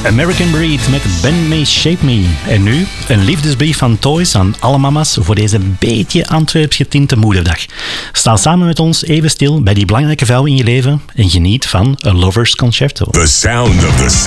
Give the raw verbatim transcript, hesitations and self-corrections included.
American Breed met Ben May Shape Me. En nu een liefdesbrief van Toys aan alle mama's voor deze beetje Antwerps getinte moederdag. Sta samen met ons even stil bij die belangrijke vrouw in je leven en geniet van A Lover's Concerto. The sound of the